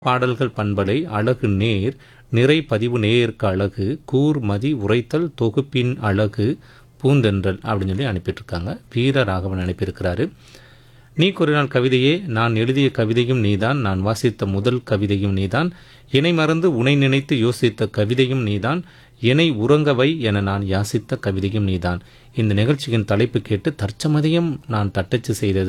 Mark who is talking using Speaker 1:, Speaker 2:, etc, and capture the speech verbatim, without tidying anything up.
Speaker 1: பாடல்கள் பண்பலை அழகு நேர் நிறை பதிவு நேயர்க்கு அழகு கூர் மதி உரைத்தல் தொகுப்பின் அழகு பூந்தென்றல் அப்படின்னு சொல்லி அனுப்பிட்டுருக்காங்க. வீர ராகவன் அனுப்பியிருக்கிறாரு. நீ கூறினால் கவிதையே, நான் எழுதிய கவிதையும் நீதான், நான் வாசித்த முதல் கவிதையும் நீதான், இணை மறந்து உனை நினைத்து யோசித்த கவிதையும் நீதான், இணை உறங்கவை என நான் யாசித்த கவிதையும் நீதான். இந்த நிகழ்ச்சியின் தலைப்பு கேட்டு தற்சமயம் நான் தட்டச்சு செய்தது